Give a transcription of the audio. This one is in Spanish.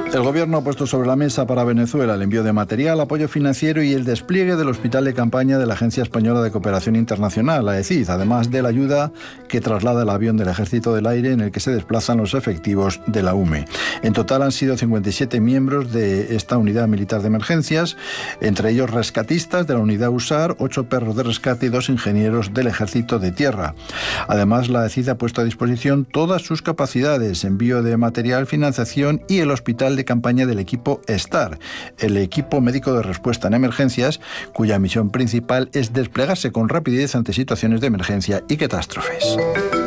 El Gobierno ha puesto sobre la mesa para Venezuela el envío de material, apoyo financiero y el despliegue del hospital de campaña de la Agencia Española de Cooperación Internacional, la AECID, además de la ayuda que traslada el avión del Ejército del Aire en el que se desplazan los efectivos de la UME. En total han sido 57 miembros de esta unidad militar de emergencias, entre ellos rescatistas de la unidad USAR, 8 perros de rescate y 2 ingenieros del Ejército de Tierra. Además, la AECID ha puesto a disposición todas sus capacidades, envío de material, financiación y el hospital de campaña del equipo STAR, el equipo médico de respuesta en emergencias, cuya misión principal es desplegarse con rapidez ante situaciones de emergencia y catástrofes.